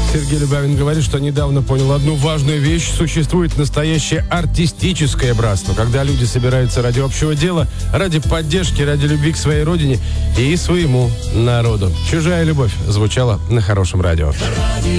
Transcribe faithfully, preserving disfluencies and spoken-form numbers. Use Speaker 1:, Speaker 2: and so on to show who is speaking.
Speaker 1: Сергей Любавин говорит, что недавно понял одну важную вещь. Существует настоящее артистическое братство, когда люди собираются ради общего дела, ради поддержки, ради любви к своей родине и своему народу. «Чужая любовь» звучала на Хорошем радио.